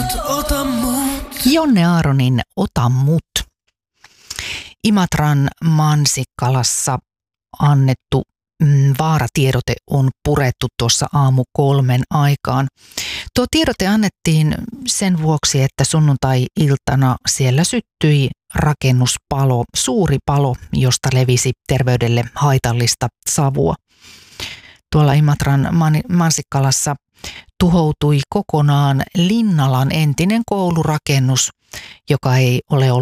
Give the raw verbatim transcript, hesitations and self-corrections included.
ota mut. Jonne Aaronin Ota mut. Imatran Mansikkalassa annettu mm, vaaratiedote on purettu tuossa aamu kolmen aikaan. Tuo tiedote annettiin sen vuoksi, että sunnuntai-iltana siellä syttyi rakennuspalo, suuri palo, josta levisi terveydelle haitallista savua. Tuolla Imatran Mansikkalassa tuhoutui kokonaan Linnalan entinen koulurakennus, joka ei ole ollut